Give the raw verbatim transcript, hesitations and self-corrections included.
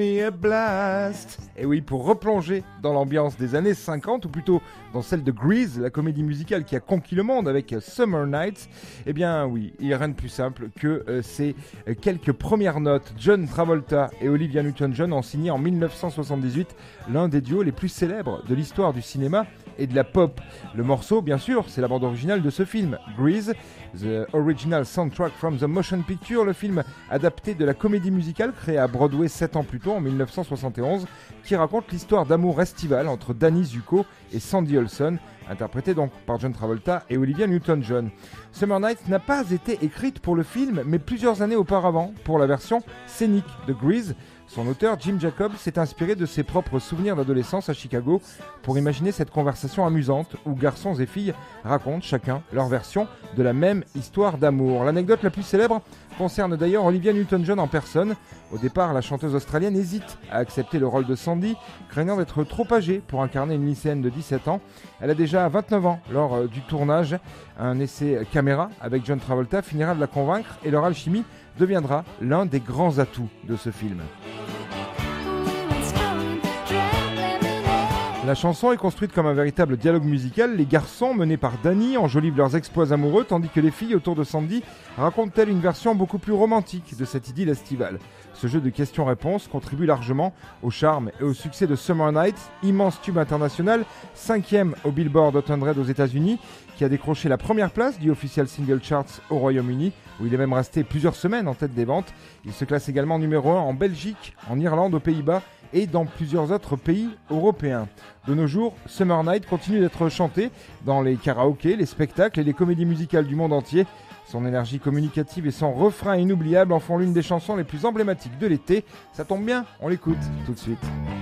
Me a blast. Et oui, pour replonger dans l'ambiance des années cinquante, ou plutôt dans celle de Grease, la comédie musicale qui a conquis le monde avec Summer Nights, eh bien oui, il n'y a rien de plus simple que euh, ces euh, quelques premières notes. John Travolta et Olivia Newton-John ont signé en dix-neuf cent soixante-dix-huit l'un des duos les plus célèbres de l'histoire du cinéma et de la pop. Le morceau, bien sûr, c'est la bande originale de ce film, Grease, The Original Soundtrack from the Motion Picture, le film adapté de la comédie musicale créée à Broadway sept ans plus tôt, en dix-neuf cent soixante et onze, qui raconte l'histoire d'amour estivale entre Danny Zuko et Sandy Olson, interprétée donc par John Travolta et Olivia Newton-John. Summer Nights n'a pas été écrite pour le film, mais plusieurs années auparavant, pour la version scénique de Grease. Son auteur, Jim Jacobs, s'est inspiré de ses propres souvenirs d'adolescence à Chicago pour imaginer cette conversation amusante où garçons et filles racontent chacun leur version de la même histoire d'amour. L'anecdote la plus célèbre concerne d'ailleurs Olivia Newton-John en personne. Au départ, la chanteuse australienne hésite à accepter le rôle de Sandy, craignant d'être trop âgée pour incarner une lycéenne de dix-sept ans. Elle a déjà vingt-neuf ans lors euh, du tournage. Un essai caméra avec John Travolta finira de la convaincre et leur alchimie deviendra l'un des grands atouts de ce film. La chanson est construite comme un véritable dialogue musical. Les garçons, menés par Danny, enjolivent leurs exploits amoureux, tandis que les filles autour de Sandy racontent-elles une version beaucoup plus romantique de cette idylle estivale. Ce jeu de questions-réponses contribue largement au charme et au succès de Summer Nights, immense tube international, cinquième au Billboard Hot cent aux États-Unis, qui a décroché la première place du Official Single Charts au Royaume-Uni, où il est même resté plusieurs semaines en tête des ventes. Il se classe également numéro un en Belgique, en Irlande, aux Pays-Bas et dans plusieurs autres pays européens. De nos jours, Summer Night continue d'être chanté dans les karaokés, les spectacles et les comédies musicales du monde entier. Son énergie communicative et son refrain inoubliable en font l'une des chansons les plus emblématiques de l'été. Ça tombe bien, on l'écoute tout de suite.